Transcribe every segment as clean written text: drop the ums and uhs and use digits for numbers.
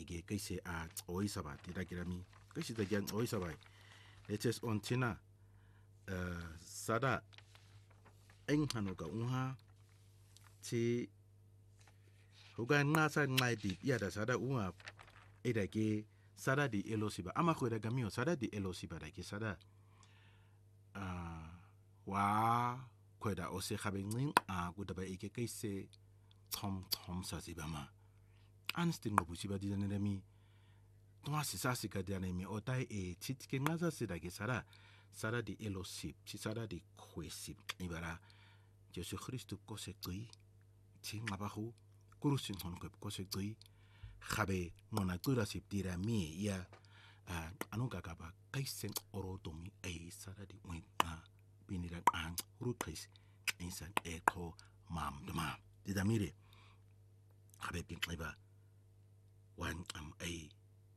ge kaise a oisaba tida kirami kaise da gan oisaba letes on tina sada eng hanoga unha ti huga nasa ngai di ya da sada unha eda ge sada di elosiba ama khweda gamio sada di elosiba da ge sada wa kweda ose khabe ngin a gudaba ike kaise tom sa sibama anstin ngo busiba di danemi toma sisa ka danemi otai e titke ngaza sida ge sada di elosip si sada di kwesip ibara Jesu Christu kose kui ti ngabahu kurusin hon kose kui khabe ngona tura sip dira mi ya anuga gaba kaisen orodomi e sada di wena binira an rukris insan eko mam dama didamire khabe bin iba wan ai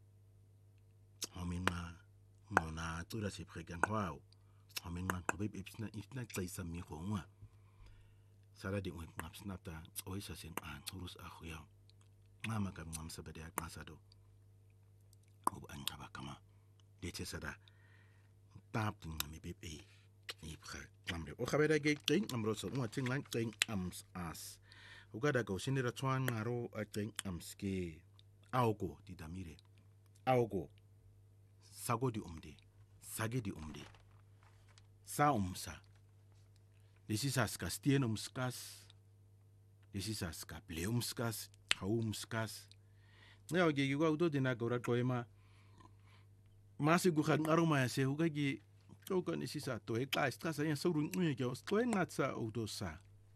homina ngona tura sip regan wow homina khabe ipsna tsaisa mi khonwa sada di wen snapta oisa sen an urus akhuya mama kam ngam sabade akmasado ob an kaba kama dete sada tap ngami bebe ibra kamre o khabeda ge ting amro so mo ting lang ting ams as ugada go sinira twan ngaro a ting amske augo di damire augo sago di sage di sa Desisas stienumskas, desisas bleumskas, haumskas. Ya oge yuga udo dina gora koema. Masi guhan aroma se hugagi toka nesisa to e kla strasa yan sorun ngege to e natsa udosa.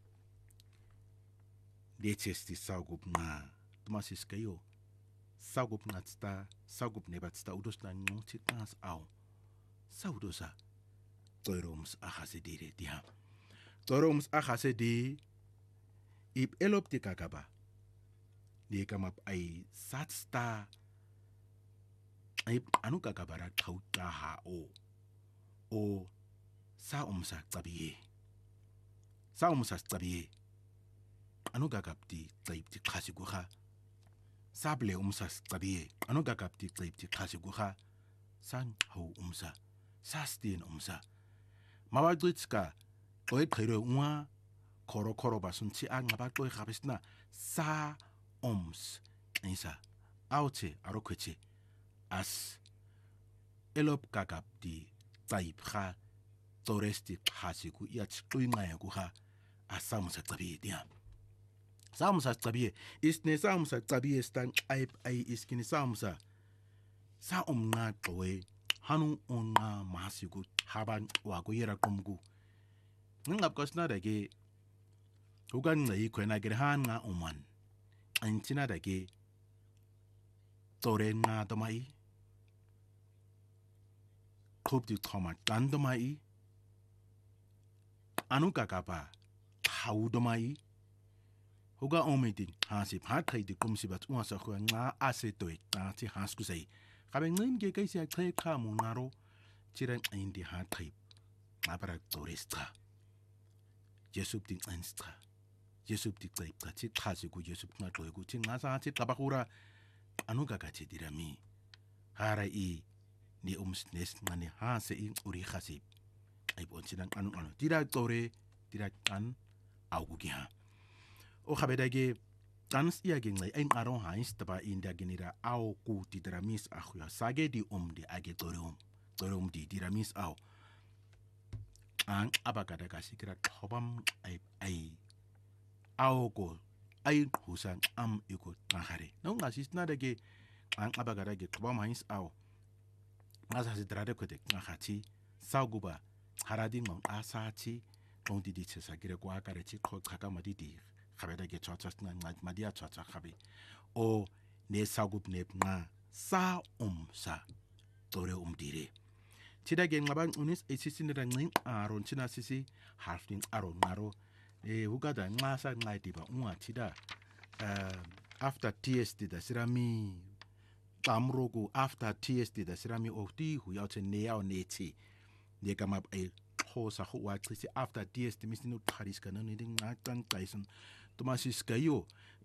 Detesti sagup na. Tomasis kayo. Sagup natsta, sagup nebatsta udos na ngoti tas au. Saudosa. Toiroms ahasedire diha. Toroms achase di ip elop di kakaba. Di kamap ay satsta ip anu kakabara kauta o sa tabiye. Sa tabiye. Anu kakap di taib di kasiguha. Sable tabiye. Anu kakap di taib di kasiguha. San hau Sastien Mawadritska Oe kere unwa koro basun ti ngaba toy khabisna sa isa aute arokweche as elop kakap di taib kha toresti khasiku ya tsuinga ya ku kha asamsa tabi dia samsa tabi isne samsa tabi stan ai iskini samsa sa nga toy hanu onna masiku haban wa go yera kumgu ngap kosna dage ugan ngai kwena gerhan nga oman antina dage tore nga domai kop di thoma tan domai anu kakapa hau domai uga omedin hasip hakai di kumsibat uasa khwa nga asetoy ta ti hasku sei kabe ngin ge kaisi akhe kha munaro tiran indi hakai abara toresta Jesup din anstra. Jesup di taib kati khasiku Jesup nga toygu ti ngasa ti tabakura anu gagati dirami. Hara I ni umsnes ngani hase in uri khasip. Ay bon sinang anu tidak tore tidak an augugia. O khabedage tans ia genglai ein aron hains taba inda genira au ku ti diramis akhya sage di di age toreum di diramis au ang abagada kasikira thobam ai augo ai husan iko tahare no ngasis na dege ang abagada ge thobam hains au ngasa sidrade kote ngahati sauguba haradi ngom asati on di tsagire kwa kare chi khaka madidi khabeda ge chochas na madia chocha khabi o ne sagup ne na sa tore dire Tida gen ngaban unis esisin rangin aron china sisi halfin aron ngaro hugada ngasa ngaidiba tida after TSD da sirami tamrogo after TSD da sirami okti huyaute nea neti de gamap ay khosa huwa trisi after TSD misinu khariska no ni ngatan taison tomasis kayo